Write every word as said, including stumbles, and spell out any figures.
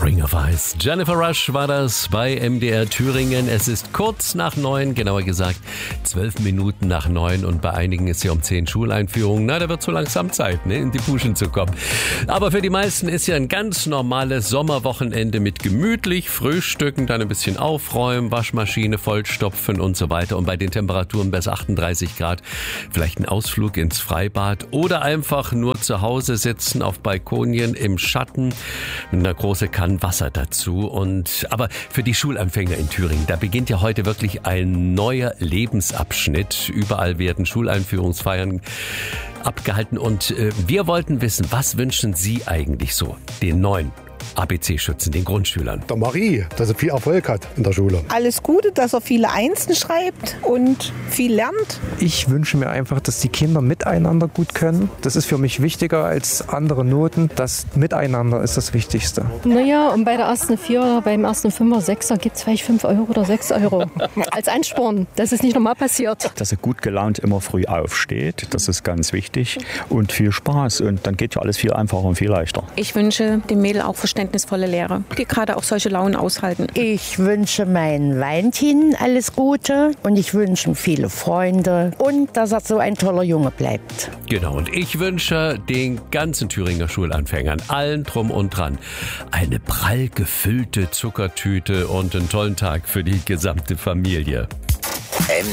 Ring of Ice. Jennifer Rush war das bei M D R Thüringen. Es ist kurz nach neun, genauer gesagt zwölf Minuten nach neun und bei einigen ist ja um zehn Schuleinführung. Na, da wird so langsam Zeit, ne, in die Puschen zu kommen. Aber für die meisten ist ja ein ganz normales Sommerwochenende mit gemütlich Frühstücken, dann ein bisschen aufräumen, Waschmaschine vollstopfen und so weiter. Und bei den Temperaturen bis achtunddreißig Grad vielleicht ein Ausflug ins Freibad oder einfach nur zu Hause sitzen auf Balkonien im Schatten mit einer großen Kanne Wasser dazu. Und aber für die Schulanfänger in Thüringen, da beginnt ja heute wirklich ein neuer Lebensabschnitt. Überall werden Schuleinführungsfeiern abgehalten und äh, wir wollten wissen, was wünschen Sie eigentlich so den neuen A B C-Schützen, den Grundschülern? Der Marie, dass er viel Erfolg hat in der Schule. Alles Gute, dass er viele Einsen schreibt und viel lernt. Ich wünsche mir einfach, dass die Kinder miteinander gut können. Das ist für mich wichtiger als andere Noten. Das Miteinander ist das Wichtigste. Naja, und bei der ersten Vierer, beim ersten Fünfer, Sechser gibt es vielleicht fünf Euro oder sechs Euro als Ansporn. Das ist nicht normal passiert. Dass er gut gelaunt immer früh aufsteht, das ist ganz wichtig. Und viel Spaß. Und dann geht ja alles viel einfacher und viel leichter. Ich wünsche dem Mädel auch verständnisvolle Lehrer, die gerade auch solche Launen aushalten. Ich wünsche meinen Valentin alles Gute und ich wünsche ihm viele Freunde und dass er so ein toller Junge bleibt. Genau, und ich wünsche den ganzen Thüringer Schulanfängern, allen drum und dran, eine prall gefüllte Zuckertüte und einen tollen Tag für die gesamte Familie.